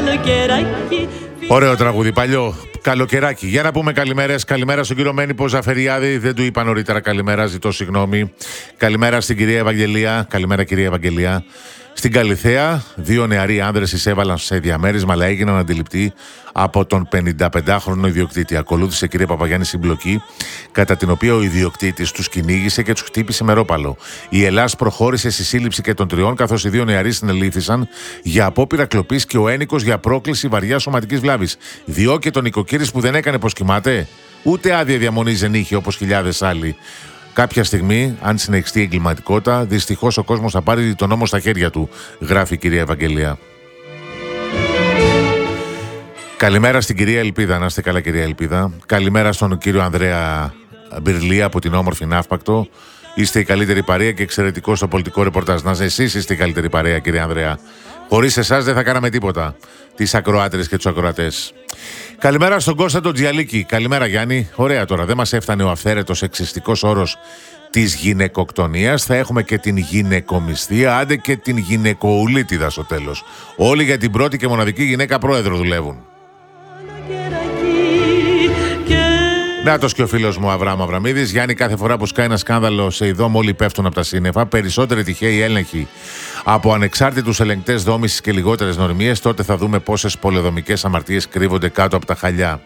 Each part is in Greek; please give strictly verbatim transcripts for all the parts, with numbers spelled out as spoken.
καλοκαιράκι. Ωραίο τραγούδι, παλιό. Καλοκαιράκι. Για να πούμε καλημέρες. Καλημέρα στον κύριο Μένυπο Ζαφεριάδη. Δεν του είπα νωρίτερα καλημέρα, ζητώ συγγνώμη. Καλημέρα στην κυρία Ευαγγελία. Καλημέρα, κυρία Ευαγγελία. Στην Καλιθέα, δύο νεαροί άνδρες εισέβαλαν σε διαμέρισμα, αλλά έγιναν αντιληπτοί από τον πενηνταπεντάχρονο ιδιοκτήτη. Ακολούθησε, κύριε Παπαγιάννη, συμπλοκή, κατά την οποία ο ιδιοκτήτης τους κυνήγησε και τους χτύπησε με ρόπαλο. Η Ελλάς προχώρησε στη σύλληψη και των τριών, καθώς οι δύο νεαροί συνελήφθησαν για απόπειρα κλοπής και ο ένικος για πρόκληση βαριάς σωματικής βλάβης. Διώκεται τον νοικοκύρης που δεν έκανε πως κοιμάται, ούτε άδεια διαμονής δεν είχε όπως χιλιάδες άλλοι. Κάποια στιγμή, αν συνεχιστεί η εγκληματικότητα, δυστυχώς ο κόσμος θα πάρει τον νόμο στα χέρια του, γράφει η κυρία Ευαγγελία. Καλημέρα στην κυρία Ελπίδα. Να είστε καλά, κυρία Ελπίδα. Καλημέρα στον κύριο Ανδρέα Μπυρλή από την όμορφη Ναύπακτο. Είστε η καλύτερη παρέα και εξαιρετικό στο πολιτικό ρεπορτάζ. Να εσείς είστε η καλύτερη παρέα, κύριε Ανδρέα. Χωρίς εσάς δεν θα κάναμε τίποτα. Τις ακροάτερες και τους ακροατές. Καλημέρα στον Κώστα τον Τζιαλίκη. Καλημέρα, Γιάννη. Ωραία τώρα. Δεν μας έφτανε ο αυθαίρετος εξιστικός όρος της γυναικοκτονίας. Θα έχουμε και την γυναικομισθία, άντε και την γυναικοουλίτιδα στο τέλος. Όλοι για την πρώτη και μοναδική γυναίκα πρόεδρο δουλεύουν. Νάτος και ο φίλος μου Αβραάμ Αβραμίδης. Γιάννη, κάθε φορά που σκάει ένα σκάνδαλο σε ειδών, όλοι πέφτουν από τα σύννεφα. Περισσότεροι τυχαίοι έλεγχοι από ανεξάρτητους ελεγκτές δόμησης και λιγότερες νορμίες, τότε θα δούμε πόσες πολεοδομικές αμαρτίες κρύβονται κάτω από τα χαλιά.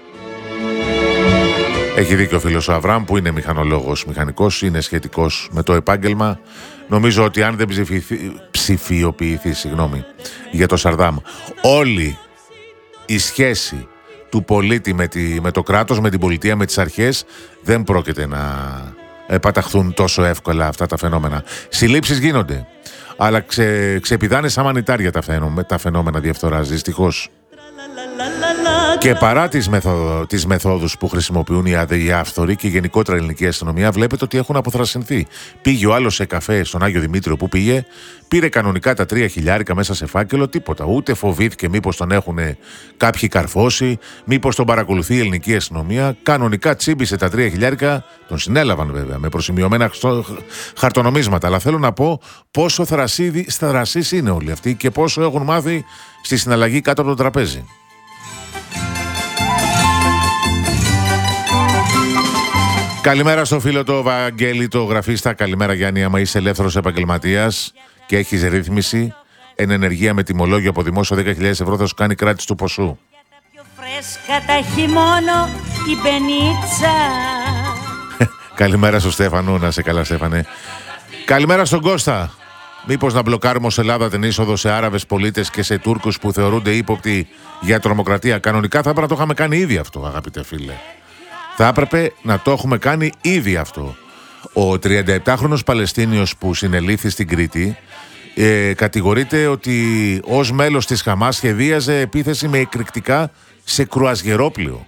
Έχει δίκιο ο φίλος ο Αβραάμ, που είναι μηχανολόγος, μηχανικός, είναι σχετικός με το επάγγελμα. Νομίζω ότι αν δεν ψηφιθεί, ψηφιοποιηθεί συγγνώμη, για το Σαρδάμ, όλη η σχέση του πολίτη με, τη, με το κράτος, με την πολιτεία, με τις αρχές, δεν πρόκειται να επαταχθούν τόσο εύκολα αυτά τα φαινόμενα. Συλλήψεις γίνονται, αλλά ξε, ξεπηδάνε σαν μανιτάρια τα φαινόμενα, τα φαινόμενα διαφθοράς, δυστυχώς. Και παρά τις, μεθόδου, τις μεθόδους που χρησιμοποιούν οι αδιάφθοροι και γενικότερα η ελληνική αστυνομία, βλέπετε ότι έχουν αποθρασινθεί. Πήγε ο άλλος σε καφέ στον Άγιο Δημήτριο που πήγε, πήρε κανονικά τα τρία χιλιάρικα μέσα σε φάκελο, τίποτα. Ούτε φοβήθηκε μήπως τον έχουν κάποιοι καρφώσει, μήπως τον παρακολουθεί η ελληνική αστυνομία. Κανονικά τσίμπησε τα τρία χιλιάρικα, τον συνέλαβαν βέβαια με προσημειωμένα χαρτονομίσματα. Αλλά θέλω να πω πόσο θρασείς είναι όλοι αυτοί και πόσο έχουν μάθει στη συναλλαγή κάτω από το τραπέζι. Καλημέρα στο φίλο το Βαγγέλη, το γραφίστα. Καλημέρα, Γιάννη. Άμα είσαι ελεύθερος επαγγελματίας και έχεις ρύθμιση, εν ενεργεία με τιμολόγιο από δημόσιο δέκα χιλιάδες ευρώ θα σου κάνει κράτηση του ποσού. Καλημέρα στο Στέφανο, να σε καλά, Στέφανε. Καλημέρα στον Κώστα. Μήπως να μπλοκάρουμε ως Ελλάδα την είσοδο σε Άραβες πολίτες και σε Τούρκους που θεωρούνται ύποπτοι για τρομοκρατία? Κανονικά θα έπρεπε να το είχαμε κάνει ήδη αυτό, αγαπητέ φίλε. Θα έπρεπε να το έχουμε κάνει ήδη αυτό. Ο τριανταεπτάχρονος Παλαιστίνιος που συνελήφθη στην Κρήτη ε, κατηγορείται ότι ως μέλος της Χαμάς σχεδίαζε επίθεση με εκρηκτικά σε κρουαζιερόπλοιο.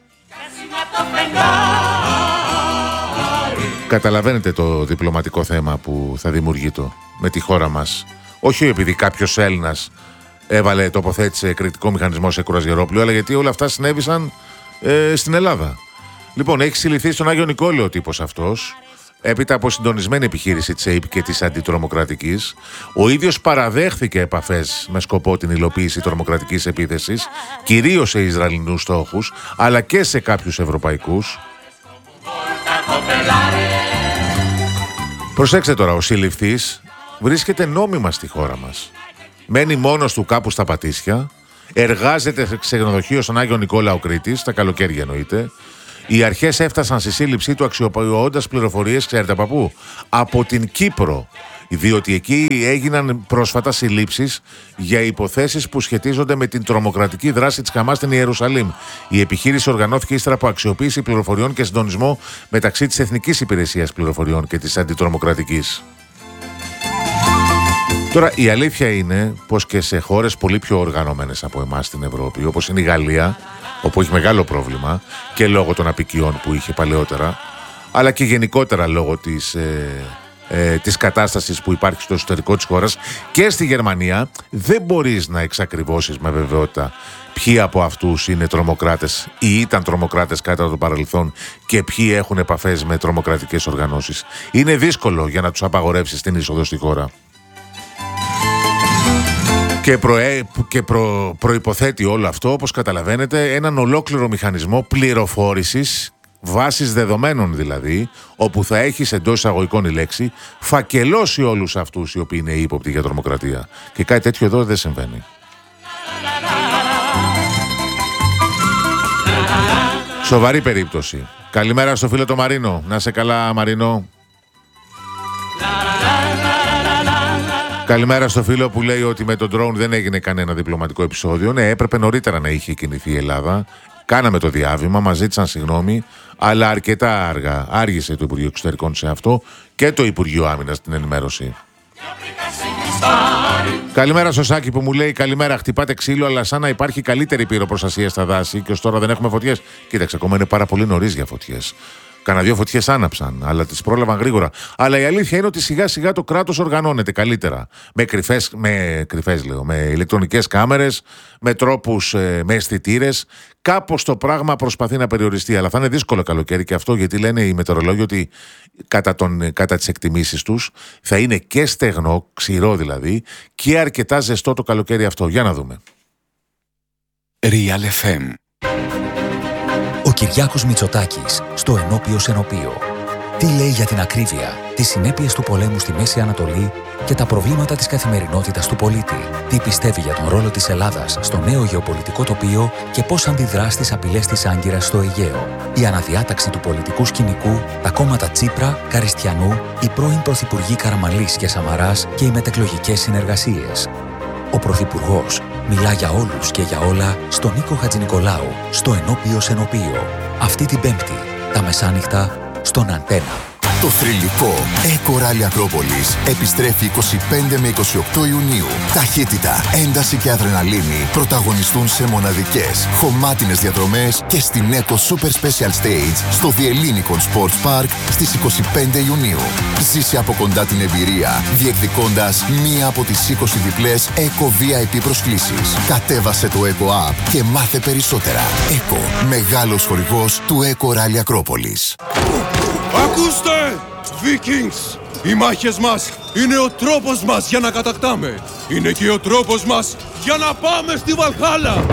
Καταλαβαίνετε το διπλωματικό θέμα που θα δημιουργεί το με τη χώρα μας. Όχι επειδή κάποιος Έλληνας έβαλε, τοποθέτησε εκρηκτικό μηχανισμό σε κρουαζιερόπλοιο, αλλά γιατί όλα αυτά συνέβησαν ε, στην Ελλάδα. Λοιπόν, έχει συλληφθεί στον Άγιο Νικόλαιο ο τύπος αυτός, έπειτα από συντονισμένη επιχείρηση της ΑΕΠ και της αντιτρομοκρατικής. Ο ίδιος παραδέχθηκε επαφές με σκοπό την υλοποίηση τρομοκρατικής επίθεσης, κυρίως σε Ισραηλινούς στόχους, αλλά και σε κάποιους ευρωπαϊκούς. Προσέξτε τώρα, ο συλληφθής βρίσκεται νόμιμα στη χώρα μας. Μένει μόνος του κάπου στα Πατήσια, εργάζεται σε ξενοδοχείο στον Άγιο Νικόλαο Κρήτης, τα καλοκαίρια εννοείται. Οι αρχές έφτασαν στη σύλληψή του αξιοποιώντας πληροφορίες, ξέρετε από πού? Από την Κύπρο. Διότι εκεί έγιναν πρόσφατα συλλήψεις για υποθέσεις που σχετίζονται με την τρομοκρατική δράση της Χαμάς στην Ιερουσαλήμ. Η επιχείρηση οργανώθηκε ύστερα από αξιοποίηση πληροφοριών και συντονισμό μεταξύ της Εθνικής Υπηρεσίας Πληροφοριών και της Αντιτρομοκρατικής. Τώρα, η αλήθεια είναι πως και σε χώρες πολύ πιο οργανωμένες από εμάς στην Ευρώπη, όπως είναι η Γαλλία, όπου έχει μεγάλο πρόβλημα και λόγω των απικιών που είχε παλαιότερα, αλλά και γενικότερα λόγω της, ε, ε, της κατάστασης που υπάρχει στο εσωτερικό της χώρας, και στη Γερμανία δεν μπορείς να εξακριβώσεις με βεβαιότητα ποιοι από αυτούς είναι τρομοκράτες ή ήταν τρομοκράτες κατά το παρελθόν και ποιοι έχουν επαφές με τρομοκρατικές οργανώσεις. Είναι δύσκολο για να τους απαγορεύσεις την είσοδο στη χώρα. Και, προέ, και προ, προϋποθέτει όλο αυτό, όπως καταλαβαίνετε, έναν ολόκληρο μηχανισμό πληροφόρησης, βάσης δεδομένων δηλαδή, όπου θα έχεις, εντός εισαγωγικών η λέξη, φακελώσει όλους αυτούς οι οποίοι είναι ύποπτοι για τρομοκρατία. Και κάτι τέτοιο εδώ δεν συμβαίνει. Σοβαρή περίπτωση. Καλημέρα στο φίλο το Μαρίνο. Να σε καλά, Μαρίνο. Καλημέρα στο φίλο που λέει ότι με τον drone δεν έγινε κανένα διπλωματικό επεισόδιο. Ναι, έπρεπε νωρίτερα να είχε κινηθεί η Ελλάδα. Κάναμε το διάβημα, μας ζήτησαν συγγνώμη, αλλά αρκετά αργά. Άργησε το Υπουργείο Εξωτερικών σε αυτό και το Υπουργείο Άμυνας στην ενημέρωση. Καλημέρα στο Σάκη που μου λέει: καλημέρα, χτυπάτε ξύλο, αλλά σαν να υπάρχει καλύτερη πυροπροστασία στα δάση και ως τώρα δεν έχουμε φωτιές. Κοίταξε, ακόμα είναι πάρα πολύ νωρίς για φωτιές. Κάνα δύο φωτιές άναψαν, αλλά τις πρόλαβαν γρήγορα. Αλλά η αλήθεια είναι ότι σιγά σιγά το κράτος οργανώνεται καλύτερα. Με κρυφές, με κρυφές λέω, με ηλεκτρονικές κάμερες, με τρόπους, με αισθητήρες. Κάπως το πράγμα προσπαθεί να περιοριστεί. Αλλά θα είναι δύσκολο καλοκαίρι και αυτό, γιατί λένε οι μετεωρολόγοι ότι κατά, τον, κατά τις εκτιμήσεις τους θα είναι και στεγνό, ξηρό δηλαδή, και αρκετά ζεστό το καλοκαίρι αυτό. Για να δούμε. Real εφ εμ. Ο Κυριάκος Μητσοτάκης στο Ενώπιο Ενωπίο. Τι λέει για την ακρίβεια, τις συνέπειες του πολέμου στη Μέση Ανατολή και τα προβλήματα της καθημερινότητας του πολίτη. Τι πιστεύει για τον ρόλο της Ελλάδας στο νέο γεωπολιτικό τοπίο και πώς αντιδρά στις απειλές της Άγκυρας στο Αιγαίο. Η αναδιάταξη του πολιτικού σκηνικού, τα κόμματα Τσίπρα, Καριστιανού, οι πρώην πρωθυπουργοί Καραμανλής και Σαμαράς και οι μετεκλογικές συνεργασίες. Ο Πρωθυπουργός μιλά για όλους και για όλα στον Νίκο Χατζηνικολάου, στο Ενώπιο Ενωπίο. Αυτή την Πέμπτη, τα μεσάνυχτα, στον Αντένα. Το θρυλικό Eco Rally Ακρόπολης επιστρέφει είκοσι πέντε με είκοσι οκτώ Ιουνίου. Ταχύτητα, ένταση και αδρεναλίνη πρωταγωνιστούν σε μοναδικές, χωμάτινες διαδρομές και στην Eco Super Special Stage στο Διελλήνικον Sports Park στις είκοσι πέντε Ιουνίου. Ζήσε από κοντά την εμπειρία, διεκδικώντας μία από τις είκοσι διπλές Eco βι άι πι προσκλήσεις. Κατέβασε το Eco App και μάθε περισσότερα. Eco, μεγάλος χορηγός του Eco Rally Ακρόπολης. Ακούστε, Vikings! Οι μάχες μας είναι ο τρόπος μας για να κατακτάμε. Είναι και ο τρόπος μας για να πάμε στη Βαλχάλα.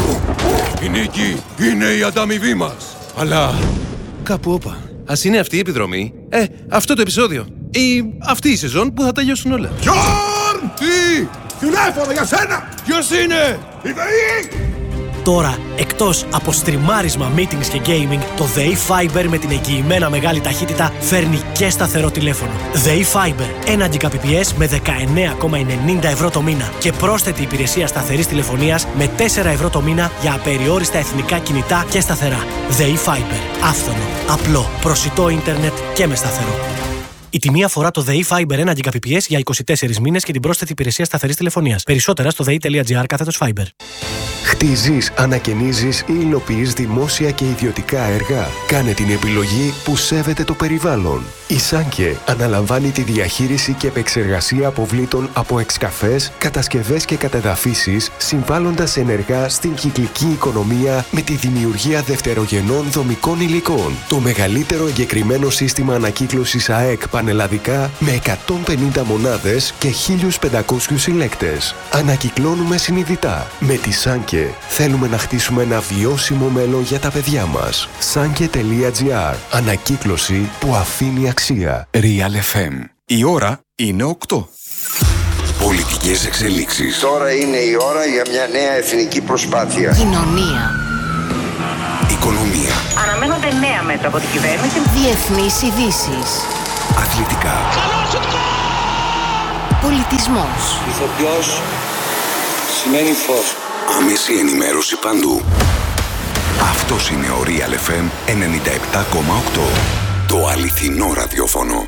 Η νίκη είναι η ανταμοιβή μας. Αλλά κάπου όπα. Ας είναι αυτή η επιδρομή, ε, αυτό το επεισόδιο ή αυτή η σεζόν που θα τελειώσουν όλα. Γιόρν! Τι! Τηλέφωνο για σένα! Ποιος είναι? Η ΔΕΗ! Τώρα, εκτός από στριμάρισμα, meetings και gaming, το ΔΕΗ Fiber με την εγγυημένα μεγάλη ταχύτητα φέρνει και σταθερό τηλέφωνο. ΔΕΗ Fiber, ένα Gbps με δεκαεννέα κόμμα ενενήντα ευρώ το μήνα και πρόσθετη υπηρεσία σταθερής τηλεφωνίας με τέσσερα ευρώ το μήνα για απεριόριστα εθνικά κινητά και σταθερά. ΔΕΗ Fiber, άφθονο, απλό, προσιτό ίντερνετ και με σταθερό. Η τιμή αφορά το ΔΕΗ Fiber ένα Gbps για είκοσι τέσσερις μήνες και την πρόσθετη υπηρεσία σταθερής τηλεφωνίας. Περισσότερα στο δεη.gr κάθετος Fiber. Χτίζεις, ανακαινίζεις ή υλοποιείς δημόσια και ιδιωτικά έργα. Κάνε την επιλογή που σέβεται το περιβάλλον. Η Σάνκε αναλαμβάνει τη διαχείριση και επεξεργασία αποβλήτων από εξκαφές, κατασκευές και κατεδαφίσεις, συμβάλλοντας ενεργά στην κυκλική οικονομία με τη δημιουργία δευτερογενών δομικών υλικών. Το μεγαλύτερο εγκεκριμένο σύστημα ανακύκλωσης ΑΕΚ πανελλαδικά με εκατόν πενήντα μονάδες και χίλιους πεντακόσιους συλλέκτες. Ανακυκλώνουμε συνειδητά. Με τη Σάνκε θέλουμε να χτίσουμε ένα βιώσιμο μέλλον για τα παιδιά μας. Sanke.gr. Ανακύκλωση που αφήνει αξία. Real εφ εμ. Η ώρα είναι οκτώ. Πολιτικές εξελίξεις. Τώρα είναι η ώρα για μια νέα εθνική προσπάθεια. Κοινωνία. Οικονομία. Αναμένονται νέα μέτρα από την κυβέρνηση. Διεθνείς ειδήσεις. Αθλητικά. Πολιτισμός. Ηθοποιός σημαίνει φως. Άμεση ενημέρωση παντού. Αυτός είναι ο Real εφ εμ ενενήντα επτά κόμμα οκτώ. Το αληθινό ραδιόφωνο.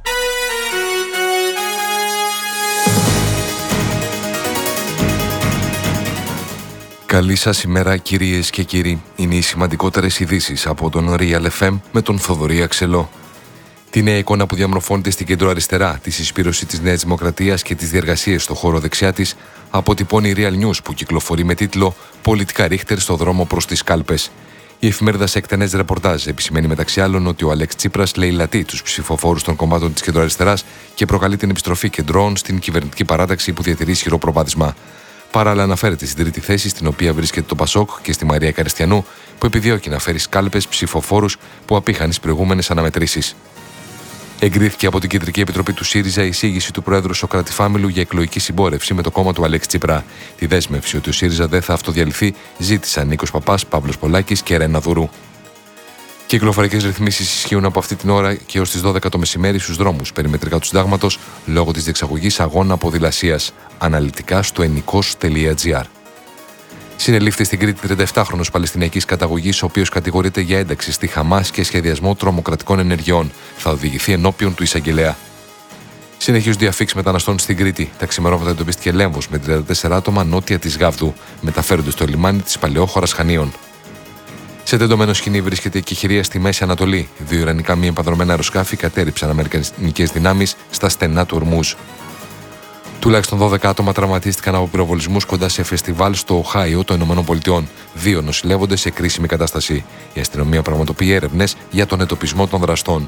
Καλή σας ημέρα κυρίες και κύριοι. Είναι οι σημαντικότερες ειδήσεις από τον Real εφ εμ με τον Θοδωρή Αξελό. Τη νέα εικόνα που διαμορφώνεται στην κεντροαριστερά, τη συσπήρωση της Νέας Δημοκρατίας και τις διεργασίες στο χώρο δεξιά της, αποτυπώνει η Real News που κυκλοφορεί με τίτλο «Πολιτικά ρίχτερ στο δρόμο προς τις κάλπες». Η εφημερίδα σε εκτενές ρεπορτάζ επισημαίνει μεταξύ άλλων ότι ο Αλέξ Τσίπρας λαιλατεί τους ψηφοφόρους των κομμάτων της κεντροαριστεράς και προκαλεί την επιστροφή κεντρών στην κυβερνητική παράταξη που διατηρεί ισχυρό προβάδισμα. Παράλληλα, αναφέρεται στην τρίτη θέση, στην οποία βρίσκεται το Πασόκ, και στη Μαρία Καριστιανού, που επιδιώκει να φέρει σκάλπες ψηφοφόρους που απήχαν στις προηγούμενες αναμετρήσεις. Εγκρίθηκε από την Κεντρική Επιτροπή του ΣΥΡΙΖΑ η εισήγηση του Προέδρου Σωκράτη Φάμιλου για εκλογική συμπόρευση με το κόμμα του Αλέξη Τσίπρα. Τη δέσμευση ότι ο ΣΥΡΙΖΑ δεν θα αυτοδιαλυθεί ζήτησαν Νίκος Παπάς, Παύλος Πολάκης και Ρένα Δουρού. Κυκλοφορικές ρυθμίσεις ισχύουν από αυτή την ώρα και ως τις δώδεκα το μεσημέρι στους δρόμους περιμετρικά του Συντάγματος λόγω της διεξαγωγής αγώνα ποδηλασίας. Αναλυτικά στο ενικός τελεία τζι άρ. Συνελήφθη στην Κρήτη τρινταεπτάχρονος Παλαιστινιακής καταγωγής, ο οποίος κατηγορείται για ένταξη στη Χαμάς και σχεδιασμό τρομοκρατικών ενεργειών. Θα οδηγηθεί ενώπιον του εισαγγελέα. Συνεχίζονται οι αφίξεις μεταναστών στην Κρήτη. Τα ξημερώματα εντοπίστηκε Λέμβος με τριάντα τέσσερα άτομα νότια της Γάβδου. Μεταφέρονται στο λιμάνι της Παλαιόχωρας Χανίων. Σε τεντωμένο σκηνή βρίσκεται η εκεχηρία στη Μέση Ανατολή. Δύο ιρανικά μη εμπαδρωμένα αεροσκάφη κατέριψαν αμερικανικές δυνάμεις στα στενά του Ορμούζ. Τουλάχιστον δώδεκα άτομα τραυματίστηκαν από πυροβολισμούς κοντά σε φεστιβάλ στο Οχάιο των ΗΠΑ. Δύο νοσηλεύονται σε κρίσιμη κατάσταση. Η αστυνομία πραγματοποιεί έρευνες για τον εντοπισμό των δραστών.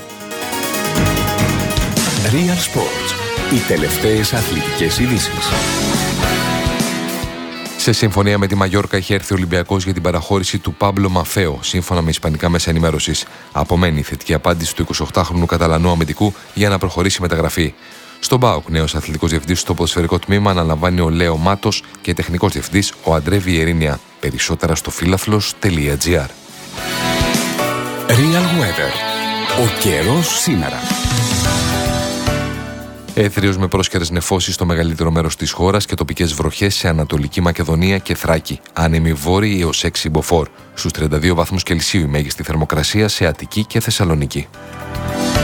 Real Sports. Οι τελευταίες αθλητικές ειδήσεις. Σε συμφωνία με τη Μαγιόρκα είχε έρθει ο Ολυμπιακός για την παραχώρηση του Πάμπλο Μαφέο, σύμφωνα με ισπανικά μέσα ενημέρωσης. Απομένει η θετική απάντηση του εικοσιοκτάχρονου Καταλανού αμυντικού για να προχωρήσει η μεταγραφή. Στον ΠΑΟΚ, νέος αθλητικός διευθυντής στο ποδοσφαιρικό τμήμα αναλαμβάνει ο Λέο Μάτος και τεχνικός διευθυντής ο Αντρέ Βιερίνια. Περισσότερα στο φίλαθλος τελεία τζι άρ. Real Weather. Ο καιρός σήμερα. Έθριος με πρόσκαιρες νεφώσεις στο μεγαλύτερο μέρος της χώρας και τοπικές βροχές σε Ανατολική Μακεδονία και Θράκη. Άνεμη βόρειη έως έξι μποφόρ. Στους τριάντα δύο βαθμούς Κελσίου η μέγιστη θερμοκρασία σε Αττική και Θεσσαλονίκη.